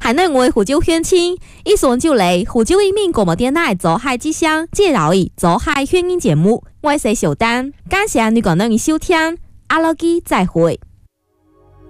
海内外胡椒乡亲，以上就嚟胡椒移民广播电台做海之乡介绍的做海乡音节目，我是小丹，感谢你个人的收听，阿拉基再会。